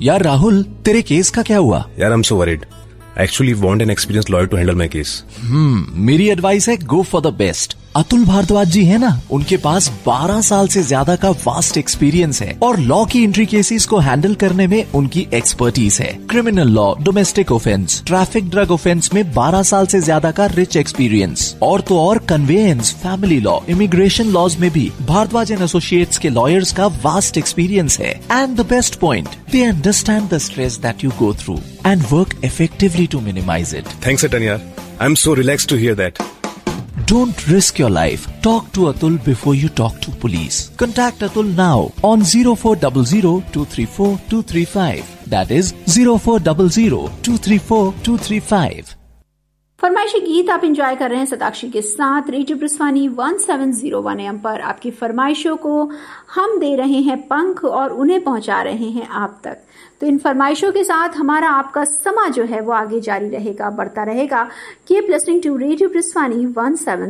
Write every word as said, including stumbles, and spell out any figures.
यार राहुल, तेरे केस का क्या हुआ? यार I am so worried. I actually want an experienced lawyer to handle my case. हम्म मेरी एडवाइस है, go for the best. Atul Bhardwaj जी है ना, उनके पास बारह साल से ज्यादा का वास्ट एक्सपीरियंस है और लॉ की एंट्री केसेस को हैंडल करने में उनकी एक्सपर्टीज है. Criminal law, domestic offence, traffic, drug offence में बारह साल से ज्यादा का रिच एक्सपीरियंस. और तो और conveyance, family law, immigration laws में भी भारद्वाज एंड एसोसिएट्स के लॉयर्स का वास्ट एक्सपीरियंस है. And the best point, they understand the stress that you go through and work effectively to minimize it. Thanks, Atanya. I'm so relaxed to hear that. Don't risk your life. Talk to Atul before you talk to police. Contact Atul now on zero four zero zero two three four two three five. That is zero four zero zero two three four two three five. फरमाइशी गीत आप enjoy कर रहे हैं सताक्षी के साथ radio ब्रिस्वानी one seven zero one M पर. आपकी फरमाइशों को हम दे रहे हैं पंख और उन्हें पहुंचा रहे हैं आप तक. तो इन फरमाइशों के साथ हमारा आपका समा जो है वो आगे जारी रहेगा, बढ़ता रहेगा. Keep listening to radio ब्रिस्वानी one seven